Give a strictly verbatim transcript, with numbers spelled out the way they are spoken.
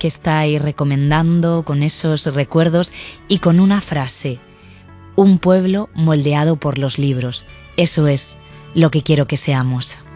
que estáis recomendando, con esos recuerdos y con una frase: un pueblo moldeado por los libros. Eso es lo que quiero que seamos.